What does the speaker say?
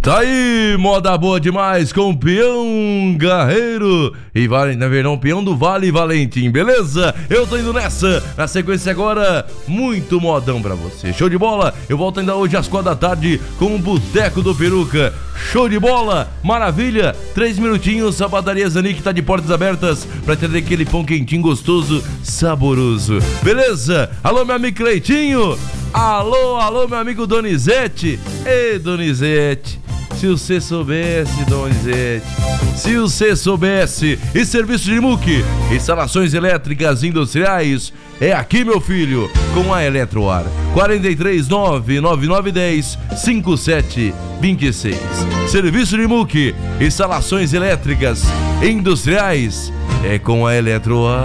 Tá aí, moda boa demais com Peão Guerreiro e Peão do Vale Valentim, beleza? Eu tô indo nessa, na sequência agora, muito modão pra você. Show de bola, eu volto ainda hoje às 4 da tarde com o Boteco do Peruca. Show de bola, maravilha, 3 minutinhos, a padaria Zanik tá de portas abertas pra ter aquele pão quentinho gostoso, saboroso, beleza? Alô, meu amigo Cleitinho, alô, meu amigo Donizete. Ei, Donizete, se você soubesse, Donizete, se você soubesse. E serviço de MUC, instalações elétricas industriais, é aqui, meu filho, com a Eletroar. 439-9910-5726. Serviço de MUC, instalações elétricas industriais, é com a Eletroar.